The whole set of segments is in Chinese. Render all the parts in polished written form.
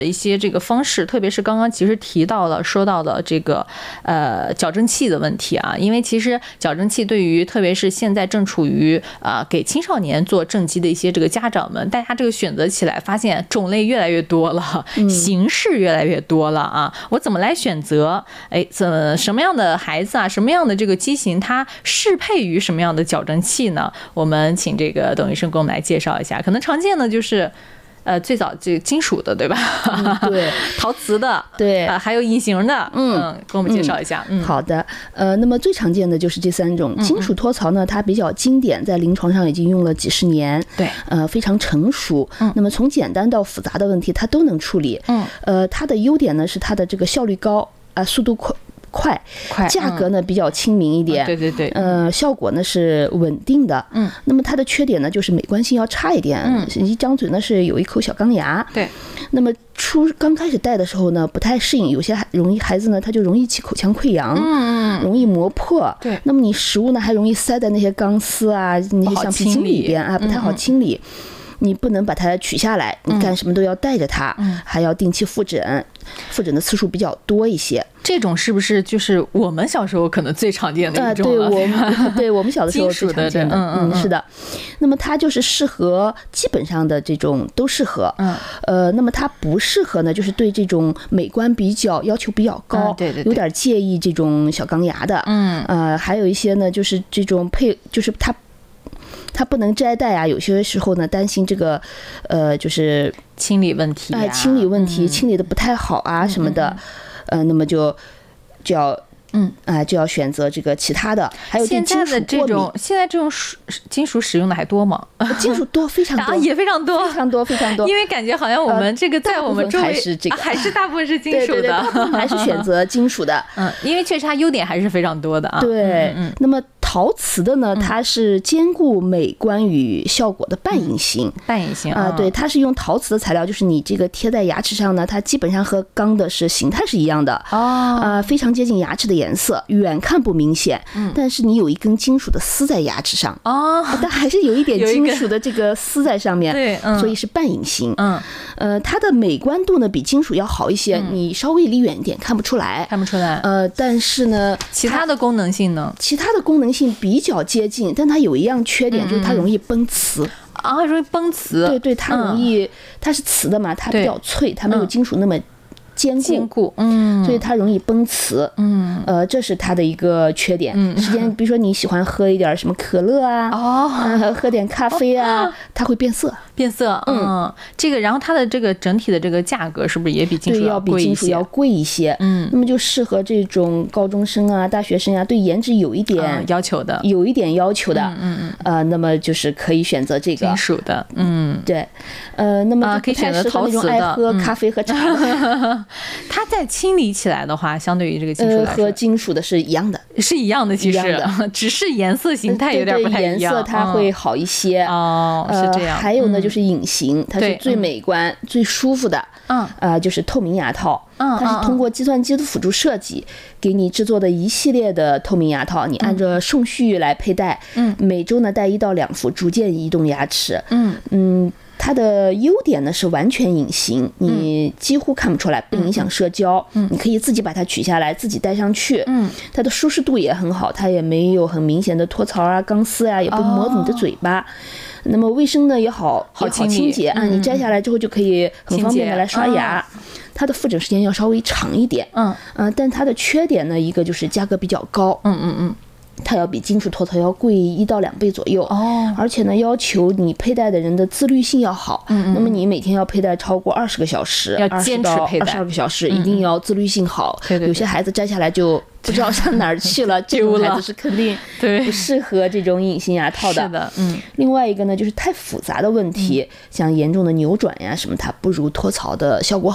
一些这个方式，特别是刚刚其实说到了这个矫正器的问题啊，因为其实矫正器对于特别是现在正处于给青少年做正畸的一些这个家长们，大家这个选择起来发现种类越来越多了，形式越来越多了啊，我怎么来选择？什么样的孩子啊，什么样的这个畸形，它适配于什么样的矫正器呢？我们请这个董医生给我们来介绍一下。可能常见的就是最早这金属的，对吧？ 对， 陶瓷的， 对， 还有隐形的，给我们介绍一下。 好的，那么最常见的就是这3种。金属托槽呢，它比较经典，在临床上已经用了几十年， 对， 非常成熟。那么从简单到复杂的问题，它都能处理。它的优点呢是它的这个效率高，速度快，价格呢比较亲民一点， 对对对， 效果呢是稳定的，那么它的缺点呢就是美观性要差一点，一张嘴呢是有一口小钢牙， 对， 那么刚开始戴的时候呢不太适应，有些孩子呢他就容易起口腔溃疡，容易磨破， 对， 那么你食物呢还容易塞在那些钢丝啊那些橡皮筋里边啊，不太好清理。你不能把它取下来，你干什么都要带着它，还要定期复诊，复诊的次数比较多一些。 这种是不是就是我们小时候可能最常见的一种了？ 对，我们小的时候最常见的，是的。那么它就是适合基本上的这种都适合，那么它不适合呢，就是对这种美观要求比较高， 对， 有点介意这种小钢牙的，还有一些呢，就是这种就是它不能摘戴啊，有些时候呢担心这个就是清理问题， 清理的不太好啊什么的，那么就要选择这个其他的。还有现在这种金属使用的还多吗？ 金属多，非常多， 也非常多， 非常多。 因为感觉好像我们这个在我们周围还是大部分是金属的， 大部分还是选择金属的。 因为确实它优点还是非常多的啊。 对，那么陶瓷的呢，它是兼顾美观与效果的半隐形。对，它是用陶瓷的材料，就是你这个贴在牙齿上呢，它基本上和钢的形态是一样的，非常接近牙齿的颜色，远看不明显，但是你有一根金属的丝在牙齿上，但还是有一点金属的这个丝在上面， 对， 所以是半隐形。它的美观度呢比金属要好一些，你稍微离远一点看不出来。但是呢， 其他的功能性呢？ 其他的功能性比较接近，但它有一样缺点，就是它容易崩瓷。 容易崩瓷。 对，它容易，它是瓷的嘛，它比较脆，它没有金属那么坚固，所以它容易崩瓷，这是它的一个缺点。比如说你喜欢喝一点什么可乐啊，喝点咖啡啊，它会变色。 这个，然后它的这个整体的这个价格是不是也比金属要贵一些？那么就适合这种高中生啊、大学生啊，对颜值有一点要求的，那么就是可以选择这个金属的， 对，那么可以选择陶瓷的， 爱喝咖啡和茶的。 它在清理起来的话，相对于这个金属来说， 和金属的是一样的， 其实只是颜色形态有点不太一样， 颜色它会好一些。 是这样。 还有呢，就是隐形，它是最美观、最舒服的。就是透明牙套，它是通过计算机的辅助设计，给你制作的一系列的透明牙套，你按照顺序来佩戴。每周呢戴1到2副，逐渐移动牙齿。它的优点呢是完全隐形，你几乎看不出来，不影响社交。你可以自己把它取下来，自己戴上去。它的舒适度也很好，它也没有很明显的托槽啊、钢丝啊，也不磨你的嘴巴。那么卫生呢也好清洁啊，你摘下来之后就可以很方便的来刷牙。它的复诊时间要稍微长一点。但它的缺点呢，一个就是价格比较高。它要比金属托槽要贵1到2倍左右。而且呢，要求你佩戴的人的自律性要好。那么你每天要佩戴超过20个小时， 要坚持佩戴 22个小时，一定要自律性好。有些孩子摘下来就不知道上哪儿去了，这种孩子是肯定不适合这种隐形牙套的。 是的， 另外一个呢，就是太复杂的问题，像严重的扭转呀什么，它不如托槽的效果好。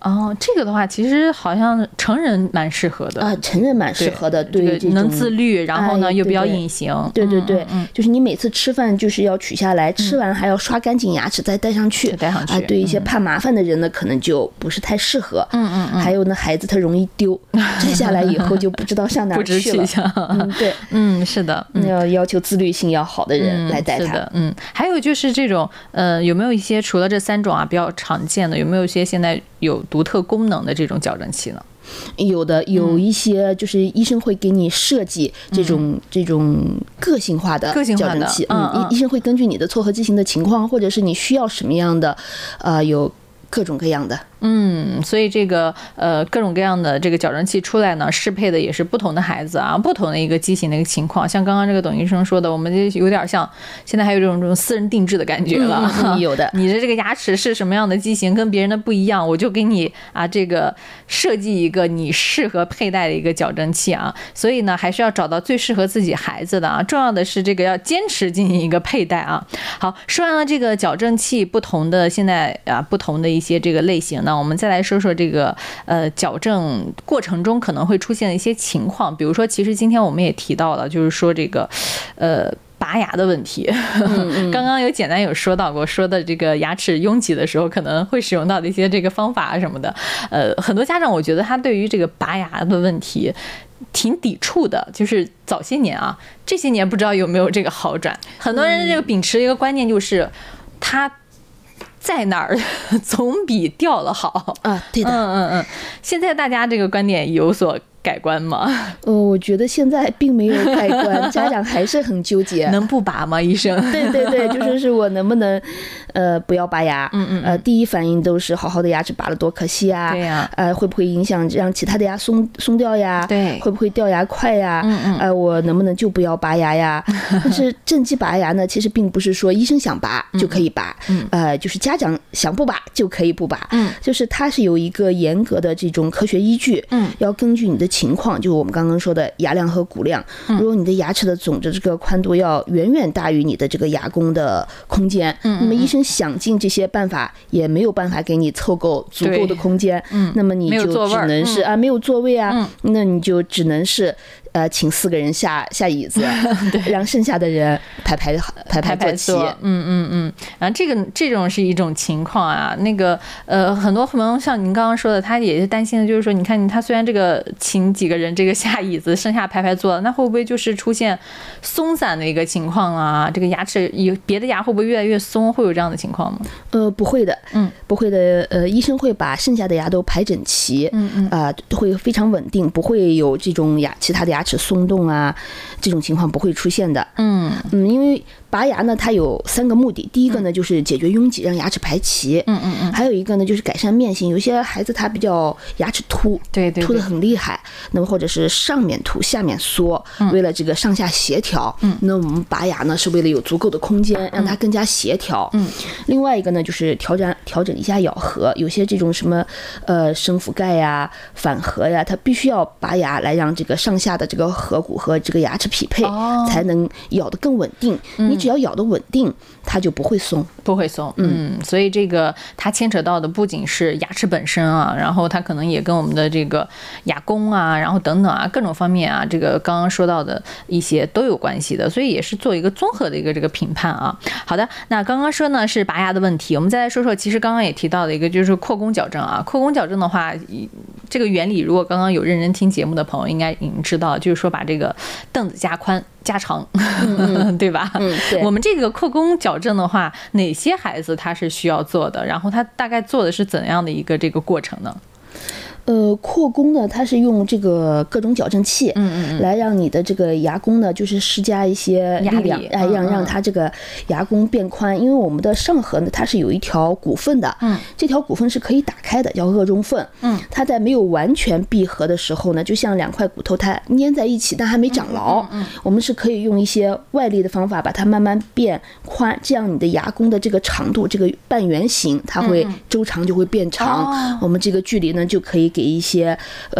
哦，这个的话，其实好像成人蛮适合的啊，成人蛮适合的，对， 能自律，然后呢又比较隐形。 对对对，就是你每次吃饭就是要取下来，吃完还要刷干净牙齿再戴上去。啊，对一些怕麻烦的人呢，可能就不是太适合。还有呢，孩子他容易丢，摘下来以后就不知道上哪去了。对， 是的， 要求自律性要好的人来戴它。 是的，还有就是这种有没有一些除了这3种啊比较常见的，有没有一些现在有独特功能的这种矫正器呢？ 有的，有一些就是医生会给你设计这种个性化的矫正器。医生会根据你的错颌畸形的情况，或者是你需要什么样的，有各种各样的。 所以这个各种各样的这个矫正器出来呢，适配的也是不同的孩子啊，不同的一个畸形的一个情况。像刚刚这个董医生说的，我们就有点像现在还有这种私人定制的感觉了。 有的， 你的这个牙齿是什么样的畸形，跟别人的不一样，我就给你这个设计一个你适合佩戴的一个矫正器啊。所以呢，还是要找到最适合自己孩子的啊。重要的是这个要坚持进行一个佩戴啊。好，说完了这个矫正器不同的现在不同的一些这个类型呢，我们再来说说这个矫正过程中可能会出现的一些情况。比如说，其实今天我们也提到了，就是说这个拔牙的问题。刚刚简单有说到过，说的这个牙齿拥挤的时候可能会使用到的一些这个方法什么的。很多家长我觉得他对于这个拔牙的问题挺抵触的，就是早些年啊，这些年不知道有没有这个好转。很多人这个秉持一个观念，就是他在哪儿总比掉了好啊。对的， 现在大家这个观点有所改观吗？ 我觉得现在并没有改观，家长还是很纠结。 能不拔吗，医生？ 对对对，就说是我能不能不要拔牙？第一反应都是好好的牙齿拔了多可惜啊！ 对呀， 会不会影响让其他的牙松掉呀？ 对， 会不会掉牙快呀？我能不能就不要拔牙呀？但是正畸拔牙呢，其实并不是说医生想拔就可以拔，就是家长想不拔就可以不拔，就是它是有一个严格的这种科学依据，要根据你的情况，就我们刚刚说的牙量和骨量，如果你的牙齿的总的这个宽度要远远大于你的这个牙弓的空间，那么医生想尽这些办法也没有办法给你凑够足够的空间，那么你就只能是没有座位啊，那你就只能是请4个人下椅子，让剩下的人排坐齐。 然后这种是一种情况啊。那个很多朋友像您刚刚说的，他也是担心的，就是说，你看他虽然这个请几个人这个下椅子，剩下排坐，那会不会就是出现松散的一个情况啊？这个牙齿别的牙会不会越来越松？会有这样的情况吗？ 不会的，不会的。医生会把剩下的牙都排整齐，会非常稳定，不会有这种其他的牙齿松动啊，这种情况不会出现的。因为拔牙呢，它有3个目的。第一个呢，就是解决拥挤，让牙齿排齐。还有一个呢，就是改善面型。有些孩子他比较牙齿凸，凸得很厉害，那么或者是上面凸，下面缩，为了这个上下协调，那我们拔牙呢是为了有足够的空间，让它更加协调。另外一个呢，就是调整一下咬合。有些这种什么升覆盖呀、反颌呀，它必须要拔牙来让这个上下的这个颌骨和这个牙齿匹配，才能咬得更稳定。你只要咬得稳定，它就不会松。所以这个它牵扯到的不仅是牙齿本身啊，然后它可能也跟我们的这个牙弓啊，然后等等啊，各种方面啊，这个刚刚说到的一些都有关系的，所以也是做一个综合的一个这个评判啊。好的，那刚刚说呢是拔牙的问题，我们再来说说，其实刚刚也提到的一个就是扩弓矫正啊。扩弓矫正的话，这个原理如果刚刚有认真听节目的朋友应该已经知道，就是说把这个凳子加宽加长，对吧？ 对。 我们这个扩弓矫正的话，哪些孩子他是需要做的？然后他大概做的是怎样的一个这个过程呢？ 扩弓呢，它是用这个各种矫正器，来让你的这个牙弓呢，就是施加一些力量，让它这个牙弓变宽。因为我们的上颌呢，它是有一条骨缝的，这条骨缝是可以打开的，叫颚中缝。它在没有完全闭合的时候呢，就像2块骨头它粘在一起，但还没长牢。我们是可以用一些外力的方法把它慢慢变宽，这样你的牙弓的这个长度，这个半圆形，它会周长就会变长。我们这个距离呢，就可以给一些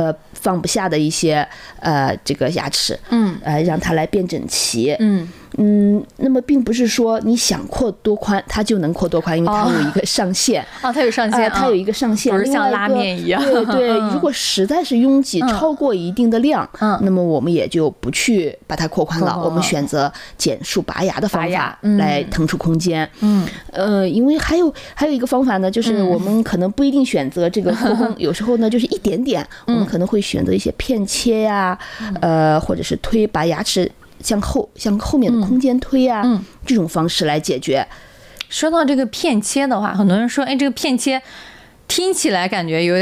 放不下的一些这个牙齿，让它来变整齐，那么并不是说你想扩多宽它就能扩多宽，因为它有一个上限它有上限， 它有一个上限， 不是像拉面一样， 对，如果实在是拥挤超过一定的量，那么我们也就不去把它扩宽了，我们选择减数拔牙的方法来腾出空间。因为还有一个方法呢，就是我们可能不一定选择这个扩空，有时候呢就是一点点，我们可能会选择一些片切呀，或者是推把牙齿向后面的空间推啊，这种方式来解决。 说到这个片切的话，很多人说，这个片切听起来感觉有